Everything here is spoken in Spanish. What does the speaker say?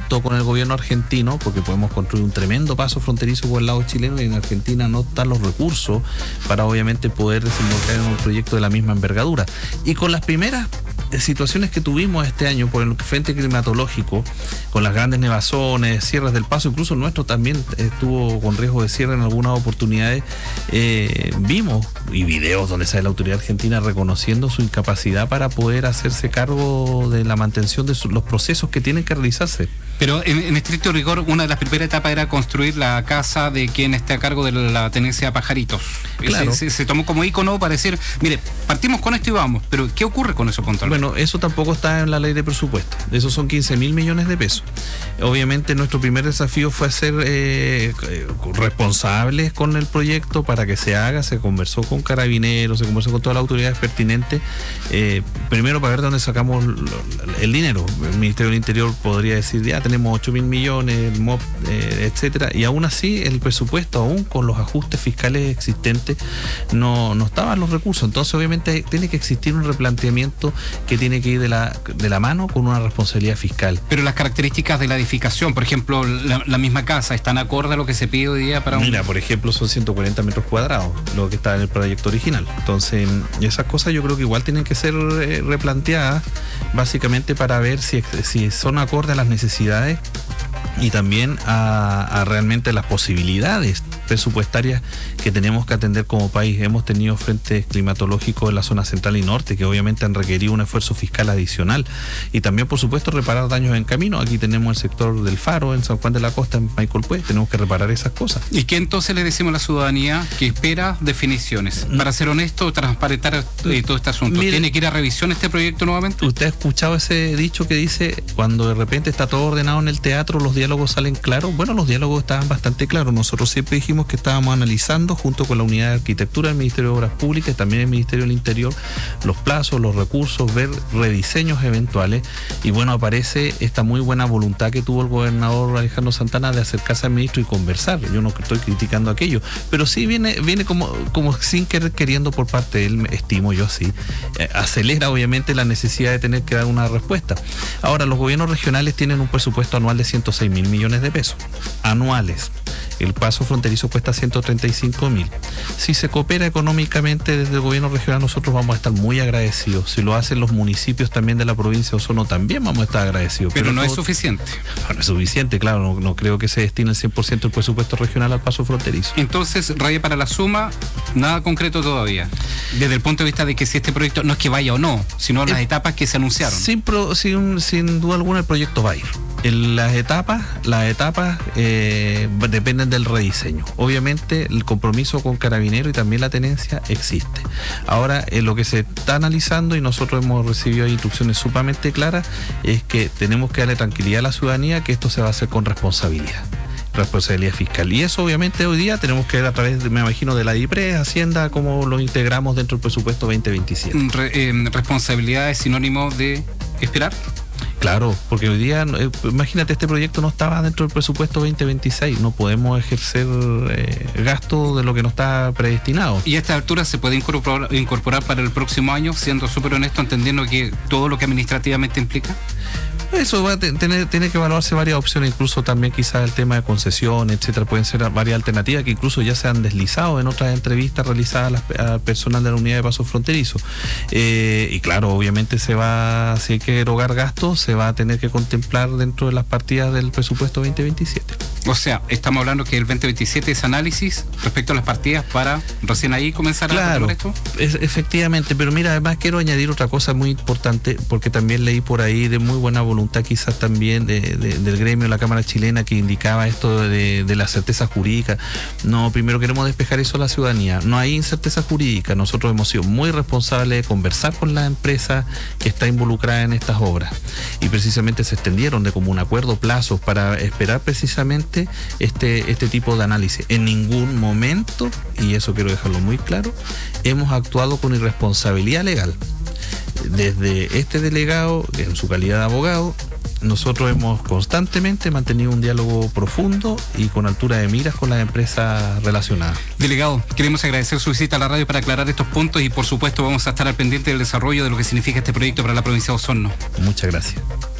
junto con el gobierno argentino, porque podemos construir un tremendo paso fronterizo por el lado chileno, y en Argentina no están los recursos para obviamente poder desembocar en un proyecto de la misma envergadura. Y con las primeras situaciones que tuvimos este año por el frente climatológico, con las grandes nevazones, cierres del paso, incluso el nuestro también estuvo con riesgo de cierre en algunas oportunidades, vimos y videos donde sale la autoridad argentina reconociendo su incapacidad para poder hacerse cargo de la mantención de los procesos que tienen que realizarse. Pero en estricto rigor, una de las primeras etapas era construir la casa de quien esté a cargo de la tenencia de pajaritos. Claro. Se tomó como ícono para decir, mire, partimos con esto y vamos, pero ¿qué ocurre con eso puntualmente? Bueno, eso tampoco está en la ley de presupuesto. Esos son 15.000 millones de pesos. Obviamente nuestro primer desafío fue ser responsables con el proyecto para que se haga. Se conversó con Carabineros, se conversó con todas las autoridades pertinentes. Primero para ver de dónde sacamos el dinero. El Ministerio del Interior podría decir, ya tenemos 8.000 millones, el MOP, etcétera, y aún así el presupuesto, aún con los ajustes fiscales existentes, no estaban los recursos. Entonces obviamente tiene que existir un replanteamiento que tiene que ir de la mano con una responsabilidad fiscal. Pero las características de la edificación, por ejemplo, la misma casa, ¿están acorde a lo que se pide hoy día para un...? Mira, por ejemplo, son 140 metros cuadrados, lo que está en el proyecto original. Entonces, esas cosas yo creo que igual tienen que ser replanteadas, básicamente para ver si son acorde a las necesidades y también a realmente las posibilidades presupuestarias que tenemos que atender como país. Hemos tenido frentes climatológicos en la zona central y norte que obviamente han requerido un esfuerzo fiscal adicional, y también por supuesto reparar daños en camino. Aquí tenemos el sector del Faro en San Juan de la Costa, en Maicolpué, tenemos que reparar esas cosas. ¿Y qué entonces le decimos a la ciudadanía que espera definiciones? Para ser honesto, transparentar todo este asunto, mire, ¿tiene que ir a revisión este proyecto nuevamente? ¿Usted ha escuchado ese dicho que dice, cuando de repente está todo ordenado en el teatro, los diálogos salen claros? Bueno, los diálogos estaban bastante claros. Nosotros siempre dijimos que estábamos analizando junto con la unidad de arquitectura del Ministerio de Obras Públicas, también el Ministerio del Interior, los plazos, los recursos, ver rediseños eventuales, y bueno, aparece esta muy buena voluntad que tuvo el gobernador Alejandro Santana de acercarse al ministro y conversar. Yo no estoy criticando aquello, pero sí viene como sin querer queriendo por parte de él, estimo yo así, acelera obviamente la necesidad de tener que dar una respuesta. Ahora, los gobiernos regionales tienen un presupuesto anual de 106.000 millones de pesos, anuales. El paso fronterizo cuesta 135.000. Si se coopera económicamente desde el gobierno regional, nosotros vamos a estar muy agradecidos. Si lo hacen los municipios también de la provincia de Osorno, también vamos a estar agradecidos. Pero no es suficiente. No es suficiente, claro. No creo que se destine el 100% del presupuesto regional al paso fronterizo. Entonces, raya para la suma, nada concreto todavía. Desde el punto de vista de que si este proyecto no es que vaya o no, sino las etapas que se anunciaron. Sin duda alguna el proyecto va a ir. Las etapas dependen del rediseño. Obviamente el compromiso con Carabineros y también la tenencia existe. Ahora, lo que se está analizando, y nosotros hemos recibido instrucciones sumamente claras, es que tenemos que darle tranquilidad a la ciudadanía que esto se va a hacer con responsabilidad fiscal, y eso obviamente hoy día tenemos que ver a través, me imagino, de la DIPRES, Hacienda, cómo lo integramos dentro del presupuesto 2027. ¿Responsabilidad es sinónimo de esperar? Claro, porque hoy día, imagínate, este proyecto no estaba dentro del presupuesto 2026, no podemos ejercer gasto de lo que no está predestinado. ¿Y a esta altura se puede incorporar para el próximo año, siendo súper honesto, entendiendo que todo lo que administrativamente implica? Eso va a tiene que evaluarse varias opciones, incluso también quizás el tema de concesión, etcétera. Pueden ser varias alternativas que incluso ya se han deslizado en otras entrevistas realizadas al personal de la unidad de paso fronterizo. Y claro, obviamente si hay que erogar gastos, se va a tener que contemplar dentro de las partidas del presupuesto 2027. O sea, estamos hablando que el 2027 es análisis respecto a las partidas para recién ahí comenzar a hacer esto. Efectivamente, pero mira, además quiero añadir otra cosa muy importante, porque también leí por ahí de muy buena voluntad quizás también del gremio de la Cámara Chilena, que indicaba esto de la certeza jurídica. No, primero queremos despejar eso a la ciudadanía. No hay incerteza jurídica. Nosotros hemos sido muy responsables de conversar con la empresa que está involucrada en estas obras, y precisamente se extendieron de común acuerdo plazos para esperar precisamente este tipo de análisis. En ningún momento, y eso quiero dejarlo muy claro, hemos actuado con irresponsabilidad legal. Desde este delegado, en su calidad de abogado, nosotros hemos constantemente mantenido un diálogo profundo y con altura de miras con las empresas relacionadas. Delegado, queremos agradecer su visita a la radio para aclarar estos puntos, y por supuesto vamos a estar al pendiente del desarrollo de lo que significa este proyecto para la provincia de Osorno. Muchas gracias.